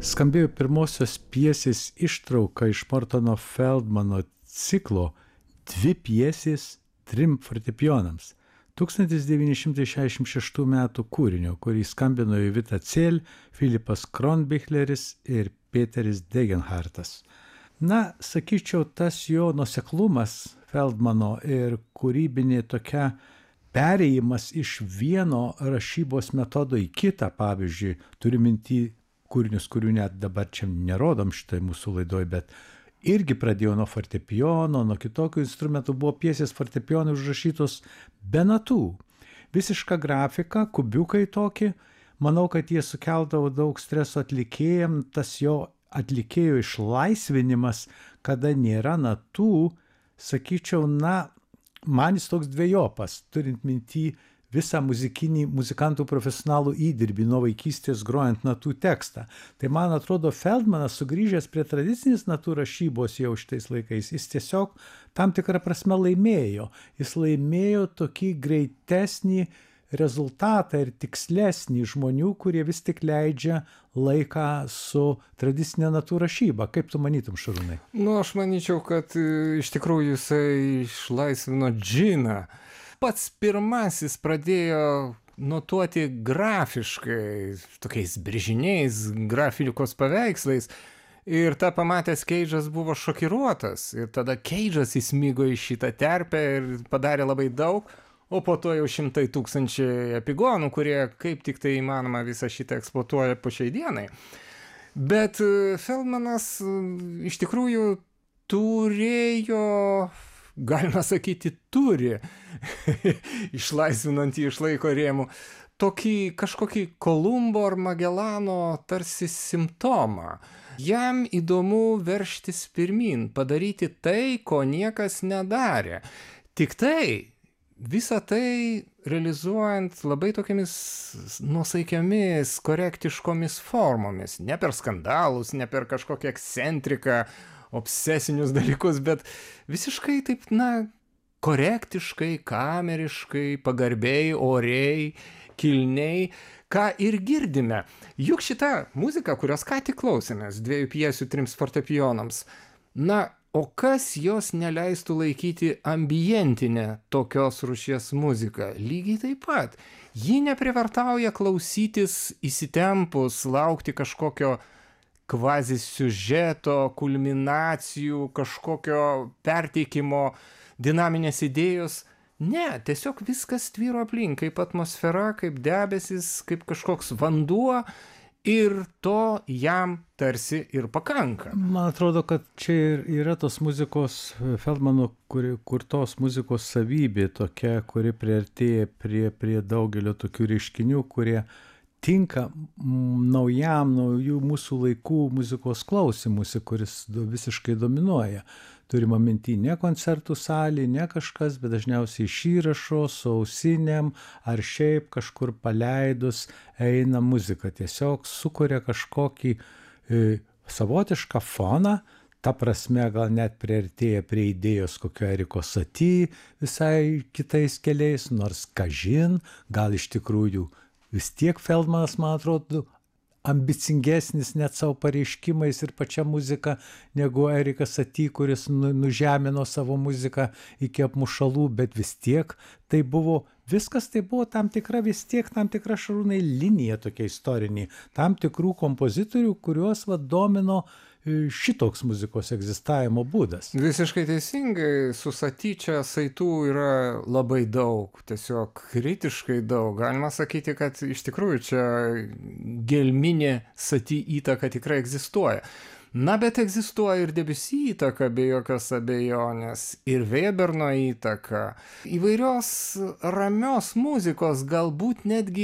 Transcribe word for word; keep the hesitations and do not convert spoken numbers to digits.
Skambėjo pirmosios pjesės ištrauka iš Mortono Feldmano ciklo Dvi pjesės trim fortepijonams. tūkstantis devyni šimtai šešiasdešimt šeštų metų kūrinio, kurį skambino Jovita Cel, Filipas Kronbichleris ir Peteris Degenhartas. Na, sakyčiau, tas jo nuoseklumas Feldmano ir kūrybinė tokia perėjimas iš vieno rašybos metodo į kitą, pavyzdžiui, turiu minty kūrinius, kurių net dabar čia nerodom šitai mūsų laidoj, bet irgi pradėjo nuo fortepijono, nuo kitokių instrumentų, buvo pjesės fortepijonui užrašytos be natų. Visiška grafika, kubiukai tokie, manau, kad jie sukeldavo daug streso atlikėjam, tas jo atlikėjo išlaisvinimas, kada nėra natų, sakyčiau, na, man jis toks dvejopas, turint minty visą muzikinį, muzikantų profesionalų įdirbį nuo vaikystės grojant natų tekstą. Tai man atrodo, Feldmanas sugrįžęs prie tradicinės natų rašybos jau šitais laikais, jis tiesiog tam tikrą prasme laimėjo. Jis laimėjo tokį greitesnį rezultatą ir tikslesnį žmonių, kurie vis tik leidžia laiką su tradicinė natų rašyba. Kaip tu manytum, Šarūnai? Nu, aš manyčiau, kad iš tikrųjų jisai išlaisvino džiną. Pats pirmasis pradėjo notuoti grafiškai, tokiais brėžiniais, grafikos paveikslais. Ir tą pamatęs Keidžas buvo šokiruotas. Ir tada Keidžas įsmigo į šitą terpę ir padarė labai daug. O po to jau šimtai tūkstančiai epigonų, kurie kaip tik tai įmanoma visą šitą eksploatuoja po šiai dienai. Bet Feldmanas iš tikrųjų turėjo, galima sakyti, turi, išlaisvinant jį iš laiko rėmų, tokį kažkokį Kolumbo ar Magelano tarsi simptomą. Jam įdomu verštis pirmin, padaryti tai, ko niekas nedarė. Tik tai, visą tai realizuojant labai tokiamis nuosaikiamis, korektiškomis formomis. Ne per skandalus, ne per kažkokią ekscentriką, obsesinius dalykus, bet visiškai taip, na, korektiškai, kameriškai, pagarbiai, oriai, kilniai, ką ir girdime. Juk šita muzika, kurios ką tik klausėmės, dviejų pjesių trims fortepijonams, na, o kas jos neleistų laikyti ambientinę tokios rūšies muziką? Lygiai taip pat. Ji neprivartauja klausytis įsitempus, laukti kažkokio kvazi siužeto, kulminacijų, kažkokio perteikimo, dinaminės idėjos. Ne, tiesiog viskas tvyro aplink, kaip atmosfera, kaip debesis, kaip kažkoks vanduo. Ir to jam tarsi ir pakanka. Man atrodo, kad čia ir yra tos muzikos, Feldmano kuri, kurtos muzikos savybė tokia, kuri priartėja prie, prie daugelio tokių reiškinių, kurie tinka naujam, naujų mūsų laikų muzikos klausimusi, kuris visiškai dominuoja. Turima minty ne koncertų salė, ne kažkas, bet dažniausiai iš įrašo, su ausinėm, ar šiaip kažkur paleidus eina muzika. Tiesiog sukuria kažkokį e, savotišką foną, ta prasme gal net priartėja prie idėjos kokio Eriko Saty visai kitais keliais, nors kažin, gal iš tikrųjų vis tiek Feldmanas, man atrodo, ambicingesnis net savo pareiškimais ir pačia muzika negu Erikas Saty, kuris nu, nužemino savo muziką iki apmušalų, bet vis tiek tai buvo, viskas tai buvo tam tikra, vis tiek tam tikra, Šarūnai, linija tokia istorinė, tam tikrų kompozitorių, kuriuos va domino šitoks muzikos egzistavimo būdas. Visiškai teisingai, su Saty čia saitų yra labai daug, tiesiog kritiškai daug. Galima sakyti, kad iš tikrųjų čia gelminė Saty įtaka tikrai egzistuoja. Na, bet egzistuoja ir Debussy įtaka, be jokios abejonės, ir Weberno įtaka, įvairios ramios muzikos, galbūt netgi